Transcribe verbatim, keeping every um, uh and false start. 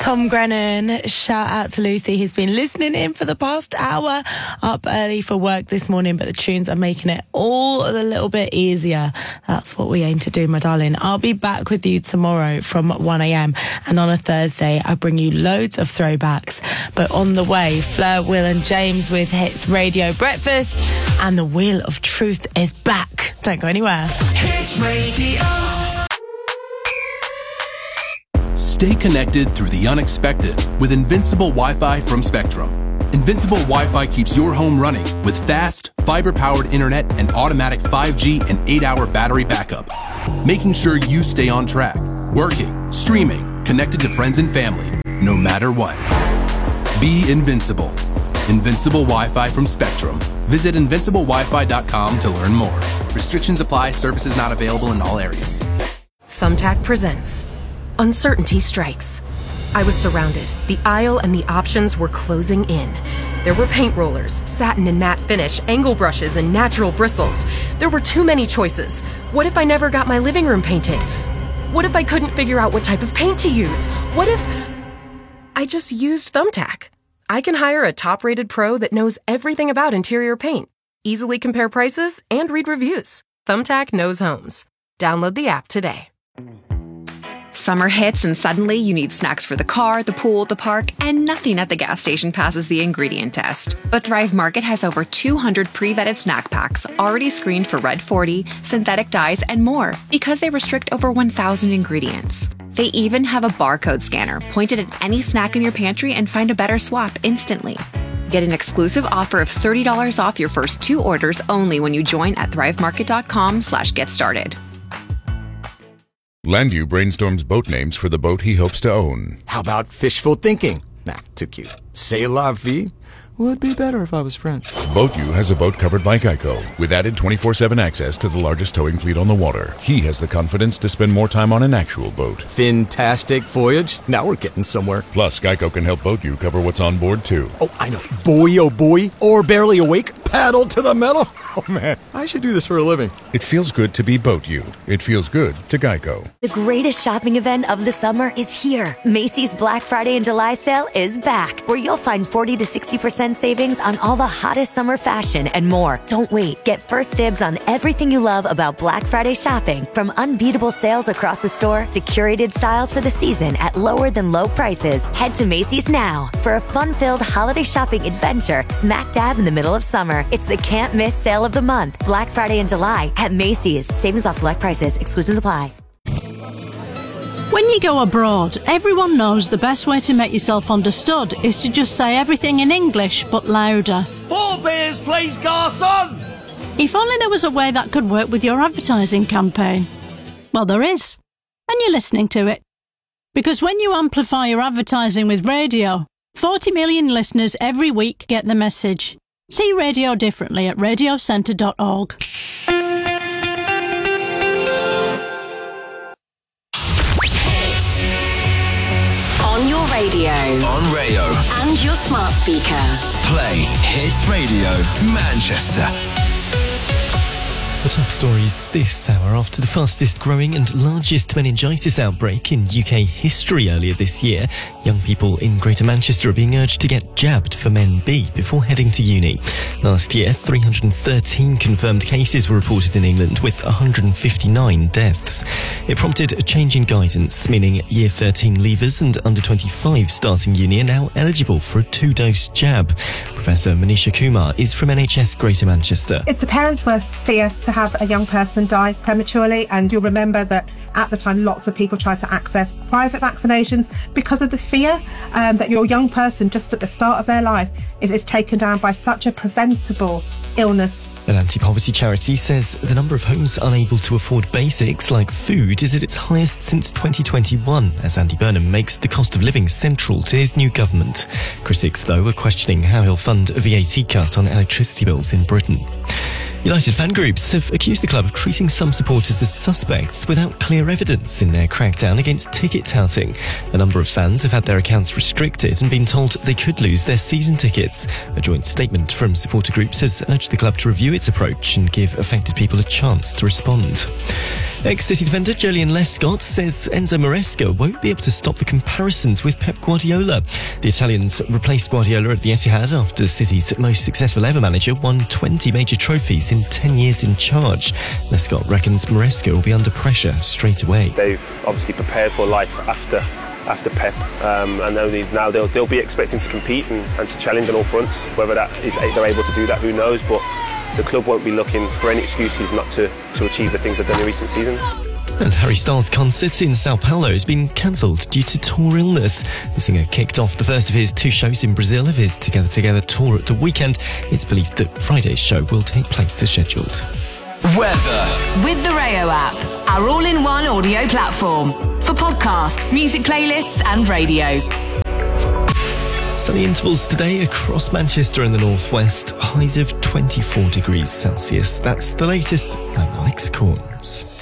Tom Grennan, shout out to Lucy, who's been listening in for the past hour, up early for work this morning, but the tunes are making it all a little bit easier. That's what we aim to do, my darling. I'll be back with you tomorrow from one a.m. and on a Thursday I bring you loads of throwbacks. But on the way, Fleur, Will and James with Hits Radio Breakfast, and the Wheel of Truth is back. Don't go anywhere. Hits Radio. Stay connected through the unexpected with Invincible Wi-Fi from Spectrum. Invincible Wi-Fi keeps your home running with fast, fiber-powered internet and automatic five G and eight hour battery backup, making sure you stay on track, working, streaming, connected to friends and family, no matter what. Be invincible. Invincible Wi-Fi from Spectrum. Visit invincible wi fi dot com to learn more. Restrictions apply. Services not available in all areas. Thumbtack presents Uncertainty Strikes. I was surrounded. The aisle and the options were closing in. There were paint rollers, satin and matte finish, angle brushes, and natural bristles. There were too many choices. What if I never got my living room painted? What if I couldn't figure out what type of paint to use? What if I just used Thumbtack? I can hire a top-rated pro that knows everything about interior paint, easily compare prices, and read reviews. Thumbtack knows homes. Download the app today. Summer hits and suddenly you need snacks for the car, the pool, the park, and nothing at the gas station passes the ingredient test. But Thrive Market has over two hundred pre-vetted snack packs already screened for Red forty, synthetic dyes, and more because they restrict over one thousand ingredients. They even have a barcode scanner pointed at any snack in your pantry and find a better swap instantly. Get an exclusive offer of thirty dollars off your first two orders only when you join at thrivemarket.com slash get started. Landu brainstorms boat names for the boat he hopes to own. How about fishful thinking? Nah, too cute. C'est la vie? Would be better if I was French. BoatU has a boat covered by Geico, with added twenty-four seven access to the largest towing fleet on the water. He has the confidence to spend more time on an actual boat. Fantastic voyage. Now we're getting somewhere. Plus, Geico can help BoatU cover what's on board, too. Oh, I know. Boy, oh boy. Or barely awake. Paddle to the metal. Oh, man. I should do this for a living. It feels good to be BoatU. It feels good to Geico. The greatest shopping event of the summer is here. Macy's Black Friday and July sale is back, where you'll find forty to sixty percent savings on all the hottest summer fashion and more. Don't wait. Get first dibs on everything you love about Black Friday shopping, from unbeatable sales across the store to curated styles for the season at lower than low prices. Head to Macy's now for a fun-filled holiday shopping adventure smack dab in the middle of summer. It's the can't miss sale of the month. Black Friday in July at Macy's. Savings off select prices. Exclusions apply. When you go abroad, everyone knows the best way to make yourself understood is to just say everything in English but louder. Four beers, please, garçon! If only there was a way that could work with your advertising campaign. Well, there is. And you're listening to it. Because when you amplify your advertising with radio, forty million listeners every week get the message. See radio differently at radio centre dot org. On your radio. On Rayo. And your smart speaker. Play Hits Radio Manchester. The top stories this hour after the fastest growing and largest meningitis outbreak in U K history earlier this year. Young people in Greater Manchester are being urged to get jabbed for Men B before heading to uni. Last year, three hundred thirteen confirmed cases were reported in England with one hundred fifty-nine deaths. It prompted a change in guidance, meaning Year thirteen leavers and under twenty-five starting uni are now eligible for a two-dose jab. Professor Manisha Kumar is from N H S Greater Manchester. It's a parent's worst fear to have a young person die prematurely, and you'll remember that at the time lots of people tried to access private vaccinations because of the fear um, that your young person just at the start of their life is, is taken down by such a preventable illness. An anti-poverty charity says the number of homes unable to afford basics like food is at its highest since twenty twenty-one, as Andy Burnham makes the cost of living central to his new government. Critics, though, are questioning how he'll fund a V A T cut on electricity bills in Britain. United fan groups have accused the club of treating some supporters as suspects without clear evidence in their crackdown against ticket touting. A number of fans have had their accounts restricted and been told they could lose their season tickets. A joint statement from supporter groups has urged the club to review its approach and give affected people a chance to respond. Ex-City defender Julian Lescott says Enzo Maresca won't be able to stop the comparisons with Pep Guardiola. The Italians replaced Guardiola at the Etihad after City's most successful ever manager won twenty major trophies in ten years in charge. Lescott reckons Maresca will be under pressure straight away. They've obviously prepared for life after after Pep, um, and only now they'll, they'll be expecting to compete and, and to challenge on all fronts. Whether that is they're able to do that, who knows, but the club won't be looking for any excuses not to, to achieve the things they've done in recent seasons. And Harry Styles' concert in Sao Paulo has been cancelled due to tour illness. The singer kicked off the first of his two shows in Brazil of his Together Together tour at the weekend. It's believed that Friday's show will take place as scheduled. Weather. With the Rayo app, our all-in-one audio platform for podcasts, music playlists and radio. Sunny intervals today across Manchester and the northwest. Highs of twenty-four degrees Celsius. That's the latest. I'm Alex Corns.